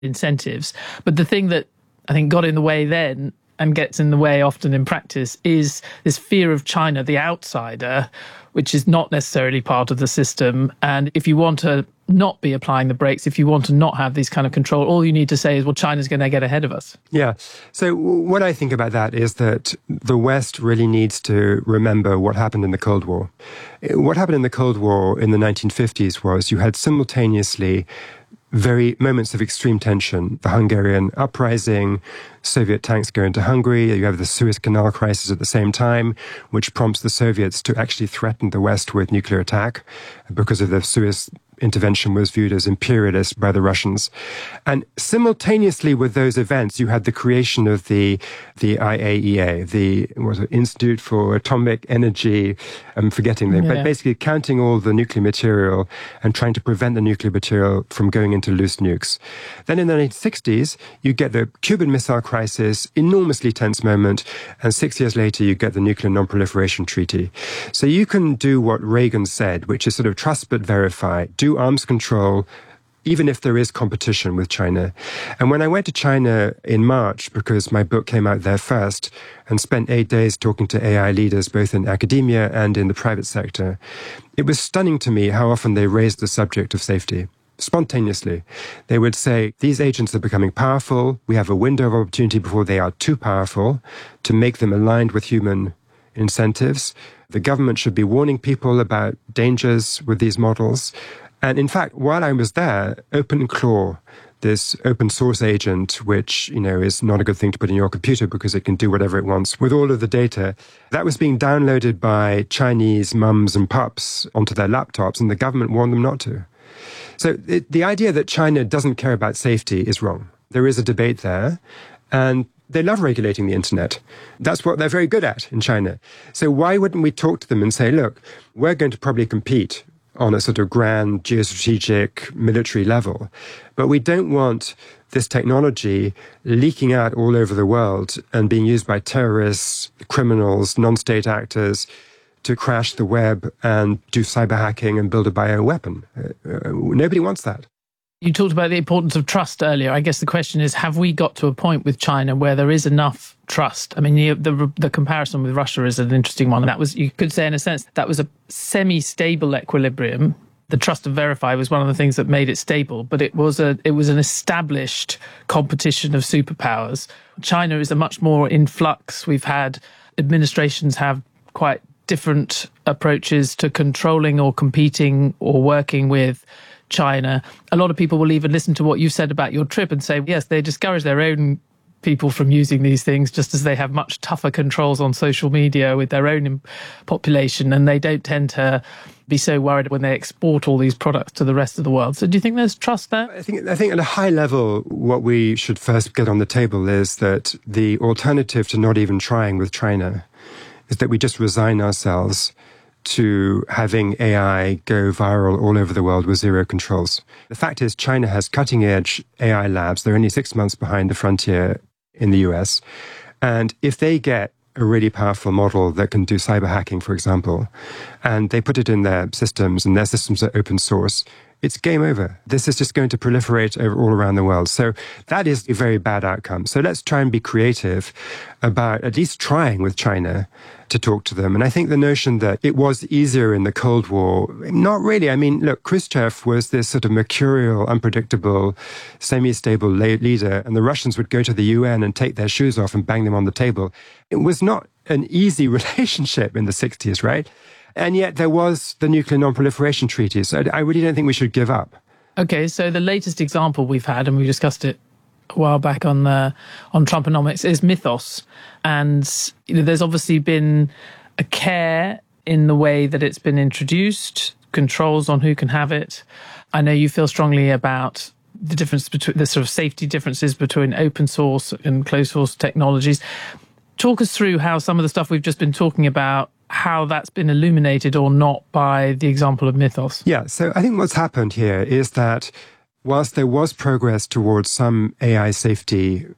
incentives. But the thing that I think got in the way then and gets in the way often in practice is this fear of China, the outsider, which is not necessarily part of the system. And if you want to not be applying the brakes, if you want to not have these kind of control, all you need to say is, well, China's going to get ahead of us. Yeah. So what I think about that is that the West really needs to remember what happened in the Cold War. What happened in the Cold War in the 1950s was you had simultaneously very moments of extreme tension. The Hungarian uprising, Soviet tanks go into Hungary, you have the Suez Canal crisis at the same time, which prompts the Soviets to actually threaten the West with nuclear attack because of the Suez intervention was viewed as imperialist by the Russians. And simultaneously with those events, you had the creation of the IAEA, the Institute for Atomic Energy. I'm forgetting them, but basically counting all the nuclear material and trying to prevent the nuclear material from going into loose nukes. Then in the 1960s, you get the Cuban Missile Crisis, enormously tense moment, and 6 years later, you get the Nuclear Non-Proliferation Treaty. So you can do what Reagan said, which is sort of trust but verify, do arms control, even if there is competition with China. And when I went to China in March, because my book came out there first, and spent 8 days talking to AI leaders, both in academia and in the private sector, it was stunning to me how often they raised the subject of safety. Spontaneously. They would say, these agents are becoming powerful. We have a window of opportunity before they are too powerful to make them aligned with human incentives. The government should be warning people about dangers with these models. And in fact, while I was there, OpenClaw, this open source agent, which, is not a good thing to put in your computer because it can do whatever it wants with all of the data, that was being downloaded by Chinese mums and pups onto their laptops, and the government warned them not to. So the idea that China doesn't care about safety is wrong. There is a debate there, and they love regulating the internet. That's what they're very good at in China. So why wouldn't we talk to them and say, look, we're going to probably compete on a sort of grand geostrategic military level, but we don't want this technology leaking out all over the world and being used by terrorists, criminals, non-state actors to crash the web and do cyber hacking and build a bioweapon. Nobody wants that. You talked about the importance of trust earlier. I guess the question is, have we got to a point with China where there is enough trust? I mean, the comparison with Russia is an interesting one. That was, you could say in a sense, that was a semi-stable equilibrium. The trust of Verify was one of the things that made it stable, but it was an established competition of superpowers. China is a much more in flux. We've had administrations have quite different approaches to controlling or competing or working with China. A lot of people will even listen to what you said about your trip and say, yes, they discourage their own people from using these things, just as they have much tougher controls on social media with their own population, and they don't tend to be so worried when they export all these products to the rest of the world. So do you think there's trust there? I think at a high level, what we should first get on the table is that the alternative to not even trying with China is that we just resign ourselves to having AI go viral all over the world with zero controls. The fact is, China has cutting-edge AI labs. They're only 6 months behind the frontier in the US. And if they get a really powerful model that can do cyber hacking, for example, and they put it in their systems, and their systems are open source, it's game over. This is just going to proliferate all around the world. So that is a very bad outcome. So let's try and be creative about at least trying with China to talk to them. And I think the notion that it was easier in the Cold War, not really. I mean, look, Khrushchev was this sort of mercurial, unpredictable, semi-stable leader, and the Russians would go to the UN and take their shoes off and bang them on the table. It was not an easy relationship in the 60s, right? And yet there was the Nuclear Non-Proliferation Treaty. So I really don't think we should give up. Okay, so the latest example we've had, and we discussed it a while back on Trumponomics, is Mythos. And there's obviously been a care in the way that it's been introduced, controls on who can have it. I know you feel strongly about the difference between the sort of safety differences between open source and closed source technologies. Talk us through how some of the stuff we've just been talking about, how that's been illuminated or not by the example of Mythos. Yeah, so I think what's happened here is that whilst there was progress towards some AI safety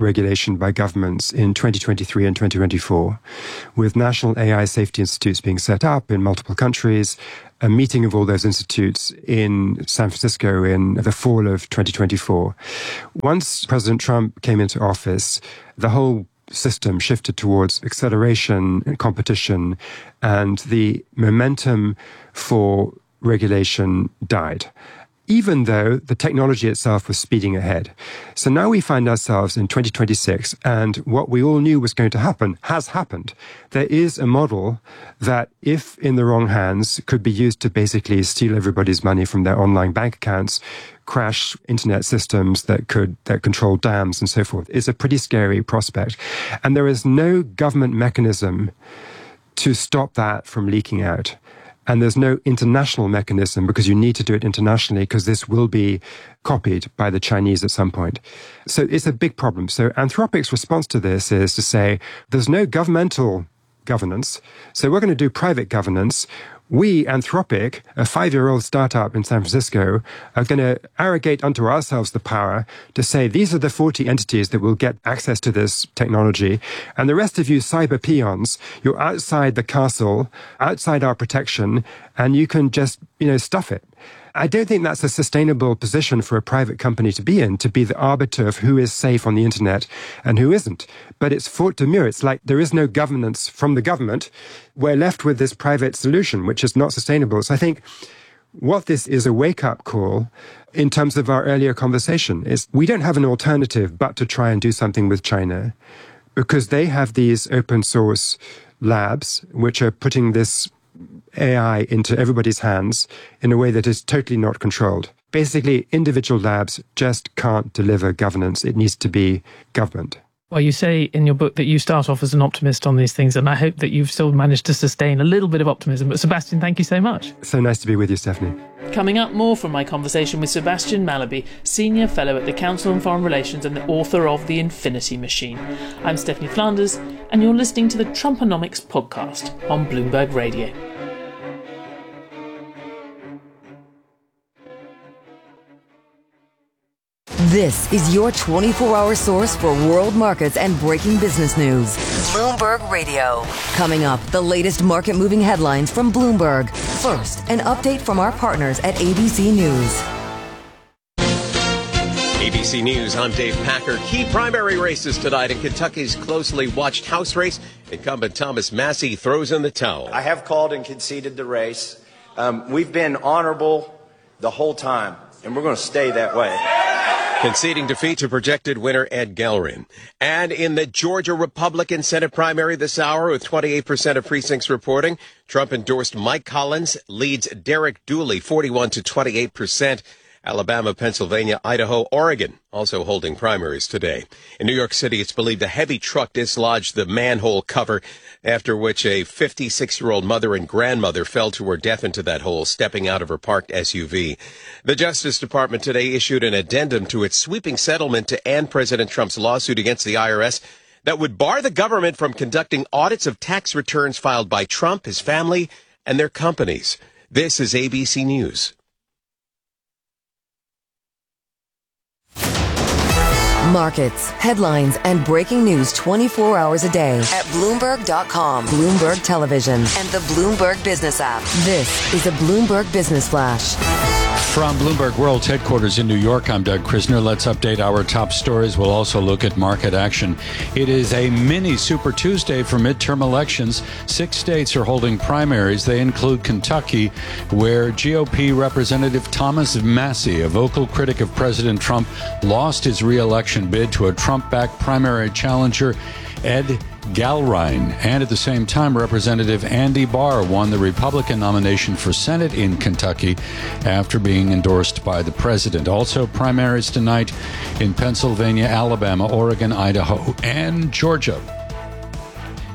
regulation by governments in 2023 and 2024, with national AI safety institutes being set up in multiple countries, a meeting of all those institutes in San Francisco in the fall of 2024. Once President Trump came into office, the whole system shifted towards acceleration and competition, and the momentum for regulation died, even though the technology itself was speeding ahead. So now we find ourselves in 2026, and what we all knew was going to happen has happened. There is a model that, if in the wrong hands, could be used to basically steal everybody's money from their online bank accounts, crash internet systems that control dams and so forth. It's a pretty scary prospect. And there is no government mechanism to stop that from leaking out. And there's no international mechanism, because you need to do it internationally, because this will be copied by the Chinese at some point. So it's a big problem. So Anthropic's response to this is to say, there's no governmental governance, so we're going to do private governance. We, Anthropic, a 5-year-old startup in San Francisco, are going to arrogate unto ourselves the power to say, these are the 40 entities that will get access to this technology. And the rest of you cyber peons, you're outside the castle, outside our protection, and you can just, stuff it. I don't think that's a sustainable position for a private company to be in, to be the arbiter of who is safe on the internet and who isn't. But it's fought demure. It's like there is no governance from the government. We're left with this private solution, which is not sustainable. So I think what this is a wake-up call in terms of our earlier conversation is we don't have an alternative but to try and do something with China, because they have these open source labs which are putting this AI into everybody's hands in a way that is totally not controlled. Basically, individual labs just can't deliver governance. It needs to be government. Well, you say in your book that you start off as an optimist on these things, and I hope that you've still managed to sustain a little bit of optimism. But Sebastian, thank you so much. So nice to be with you, Stephanie. Coming up, more from my conversation with Sebastian Mallaby, Senior Fellow at the Council on Foreign Relations and the author of The Infinity Machine. I'm Stephanie Flanders, and you're listening to the Trumponomics podcast on Bloomberg Radio. This is your 24-hour source for world markets and breaking business news. Bloomberg Radio. Coming up, the latest market-moving headlines from Bloomberg. First, an update from our partners at ABC News. ABC News, I'm Dave Packer. Key primary races tonight in Kentucky's closely watched House race. Incumbent Thomas Massie throws in the towel. I have called and conceded the race. We've been honorable the whole time, and we're going to stay that way. Conceding defeat to projected winner Ed Gallerin. And in the Georgia Republican Senate primary this hour, with 28% of precincts reporting, Trump endorsed Mike Collins, leads Derek Dooley 41 to 28%. Alabama, Pennsylvania, Idaho, Oregon also holding primaries today. In New York City, it's believed a heavy truck dislodged the manhole cover, after which a 56-year-old mother and grandmother fell to her death into that hole, stepping out of her parked SUV. The Justice Department today issued an addendum to its sweeping settlement to end President Trump's lawsuit against the IRS that would bar the government from conducting audits of tax returns filed by Trump, his family, and their companies. This is ABC News. Markets, headlines, and breaking news 24 hours a day at Bloomberg.com, Bloomberg Television, and the Bloomberg Business app. This is a Bloomberg Business Flash. From Bloomberg World's headquarters in New York, I'm Doug Krisner. Let's update our top stories. We'll also look at market action. It is a mini Super Tuesday for midterm elections. 6 states are holding primaries. They include Kentucky, where GOP Representative Thomas Massie, a vocal critic of President Trump, lost his re-election bid to a Trump-backed primary challenger, Ed Gallerin. And at the same time, Representative Andy Barr won the Republican nomination for Senate in Kentucky after being endorsed by the president. Also primaries tonight in Pennsylvania, Alabama, Oregon, Idaho, and Georgia.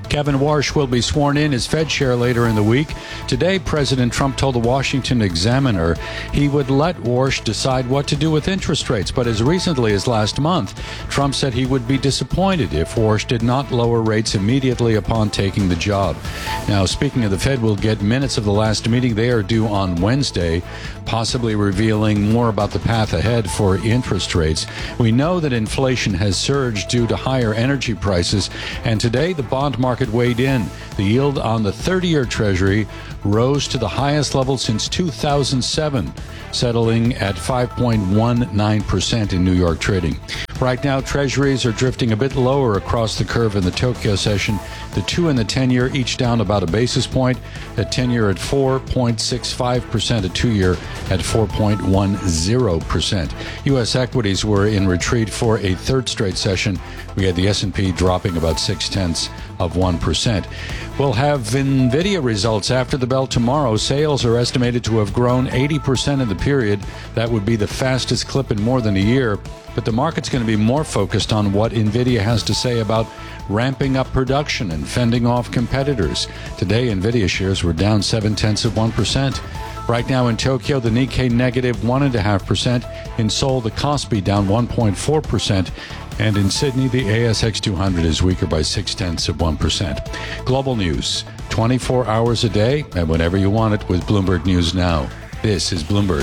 Kevin Warsh will be sworn in as Fed chair later in the week. Today, President Trump told the Washington Examiner he would let Warsh decide what to do with interest rates. But as recently as last month, Trump said he would be disappointed if Warsh did not lower rates immediately upon taking the job. Now, speaking of the Fed, we'll get minutes of the last meeting. They are due on Wednesday, possibly revealing more about the path ahead for interest rates. We know that inflation has surged due to higher energy prices, and today the bond market weighed in. The yield on the 30-year Treasury rose to the highest level since 2007, settling at 5.19% in New York trading. Right now, Treasuries are drifting a bit lower across the curve in the Tokyo session. The 2 and the 10-year each down about a basis point. The 10-year at 4.65%, a 2-year at 4.10%. U.S. equities were in retreat for a third straight session. We had the S&P dropping about 0.6%. We'll have NVIDIA results after the bell tomorrow. Sales are estimated to have grown 80% in the period. That would be the fastest clip in more than a year. But the market's going to be more focused on what NVIDIA has to say about ramping up production and fending off competitors. Today, NVIDIA shares were down 0.7%. Right now in Tokyo, the Nikkei negative 1.5%. In Seoul, the Kospi down 1.4%. And in Sydney, the ASX 200 is weaker by 0.6%. Global news, 24 hours a day and whenever you want it with Bloomberg News Now. This is Bloomberg.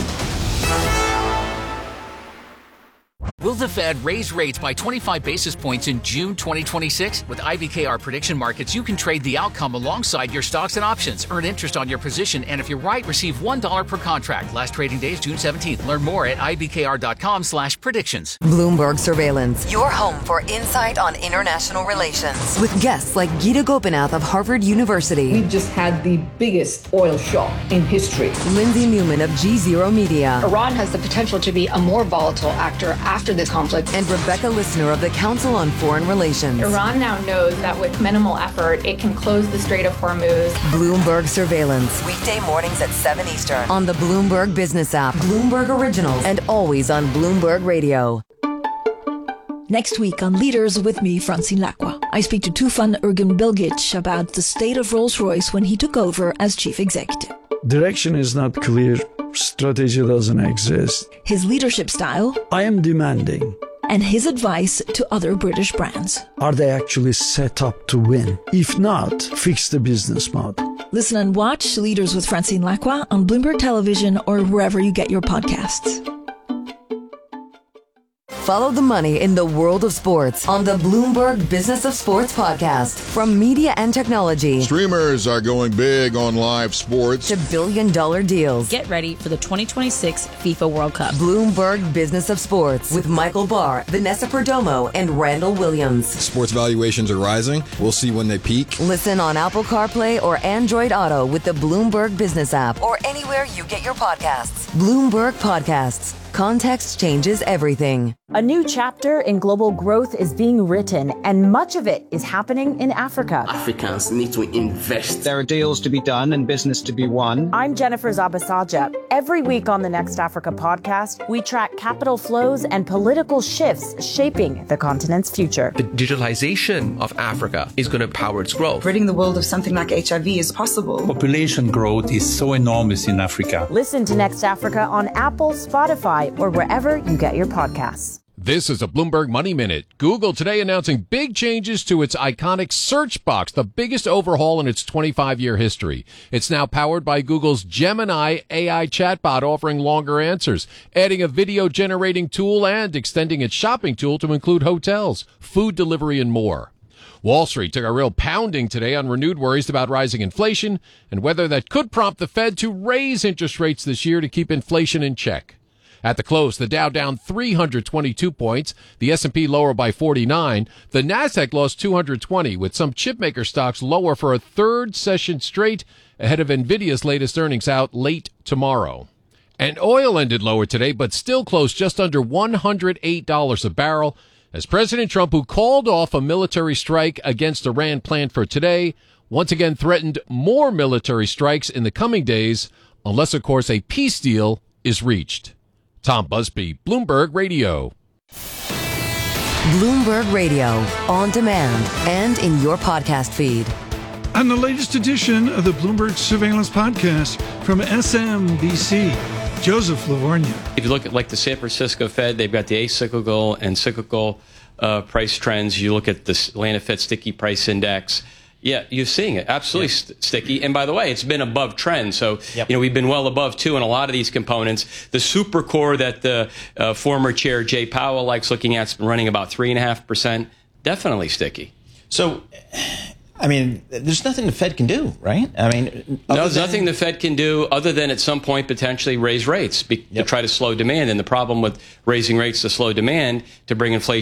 Will the Fed raise rates by 25 basis points in June 2026? With IBKR Prediction Markets, you can trade the outcome alongside your stocks and options. Earn interest on your position, and if you're right, receive $1 per contract. Last trading day is June 17th. Learn more at ibkr.com/predictions. Bloomberg Surveillance, your home for insight on international relations. With guests like Gita Gopinath of Harvard University. We've just had the biggest oil shock in history. Lindsay Newman of G0 Media. Iran has the potential to be a more volatile actor after this conflict. And Rebecca Lissner of the Council on Foreign Relations. Iran now knows that with minimal effort, it can close the Strait of Hormuz. Bloomberg Surveillance. Weekday mornings at 7 Eastern. On the Bloomberg Business app, Bloomberg Originals, and always on Bloomberg Radio. Next week on Leaders with me, Francine Lacqua, I speak to Tufan Ergin-Bilgic about the state of Rolls-Royce when he took over as chief executive. Direction is not clear. Strategy doesn't exist. His leadership style. I am demanding. And his advice to other British brands. Are they actually set up to win? If not, fix the business model. Listen and watch Leaders with Francine Lacqua on Bloomberg Television or wherever you get your podcasts. Follow the money in the world of sports on the Bloomberg Business of Sports podcast. From media and technology. Streamers are going big on live sports. To billion-dollar deals. Get ready for the 2026 FIFA World Cup. Bloomberg Business of Sports with Michael Barr, Vanessa Perdomo, and Randall Williams. Sports valuations are rising. We'll see when they peak. Listen on Apple CarPlay or Android Auto with the Bloomberg Business app or anywhere you get your podcasts. Bloomberg Podcasts. Context changes everything. A new chapter in global growth is being written, and much of it is happening in Africa. Africans need to invest. There are deals to be done and business to be won. I'm Jennifer Zabasaja. Every week on the Next Africa podcast, we track capital flows and political shifts shaping the continent's future. The digitalization of Africa is going to power its growth. Ridding the world of something like HIV is possible. Population growth is so enormous in Africa. Listen to Next Africa on Apple, Spotify, or wherever you get your podcasts. This is a Bloomberg Money Minute. Google today announcing big changes to its iconic search box, the biggest overhaul in its 25-year history. It's now powered by Google's Gemini AI chatbot, offering longer answers, adding a video-generating tool, and extending its shopping tool to include hotels, food delivery, and more. Wall Street took a real pounding today on renewed worries about rising inflation and whether that could prompt the Fed to raise interest rates this year to keep inflation in check. At the close, the Dow down 322 points, the S&P lower by 49, the Nasdaq lost 220, with some chipmaker stocks lower for a third session straight ahead of NVIDIA's latest earnings out late tomorrow. And oil ended lower today, but still closed just under $108 a barrel, as President Trump, who called off a military strike against Iran planned for today, once again threatened more military strikes in the coming days, unless, of course, a peace deal is reached. Tom Busby, Bloomberg Radio. Bloomberg Radio, on demand and in your podcast feed. On the latest edition of the Bloomberg Surveillance Podcast from SMBC, Joseph Lavorgna. If you look at like the San Francisco Fed, they've got the acyclical and cyclical price trends. You look at the Atlanta Fed Sticky Price Index. Yeah, you're seeing it. Absolutely sticky. And by the way, it's been above trend. So, we've been well above, too, in a lot of these components. The super core that the former chair, Jay Powell, likes looking at has been running about 3.5%. Definitely sticky. So, I mean, there's nothing the Fed can do, right? I mean, no, there's nothing the Fed can do other than at some point potentially raise rates to try to slow demand. And the problem with raising rates to slow demand to bring inflation